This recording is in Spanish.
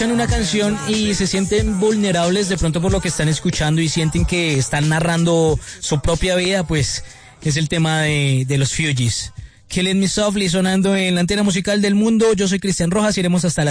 Una canción y se sienten vulnerables de pronto por lo que están escuchando y sienten que están narrando su propia vida, pues es el tema de los Fugees. Killing Me Softly sonando en la antena musical del mundo. Yo soy Cristian Rojas, iremos hasta las